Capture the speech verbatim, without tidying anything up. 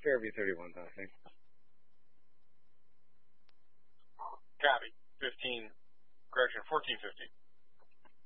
Fairview thirty-one passing. Copy. fifteen, correction, fourteen fifty.